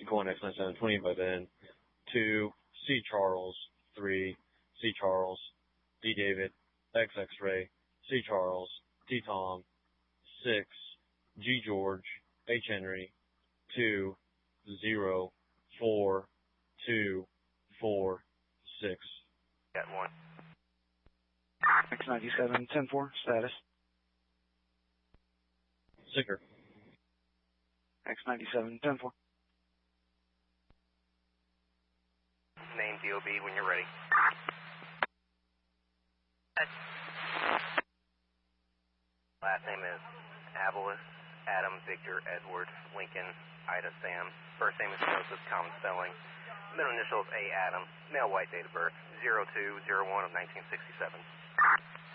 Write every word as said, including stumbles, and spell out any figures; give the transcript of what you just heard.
Decoy X nine seven twenty by Ben. two, C Charles. three, C Charles. D David. X X-Ray. C Charles. T Tom. six, G George. H Henry. two, zero, four, two, four, six. Got one. X ninety-seven, ten four, status. Sicker. X ninety-seven, ten four. Name D O B when you're ready. Last name is Abilis, Adam, Victor, Edward, Lincoln, Ida, Sam. First name is Joseph, common spelling. Middle initials A. Adam. Male, white, date of birth zero two zero one of nineteen sixty-seven.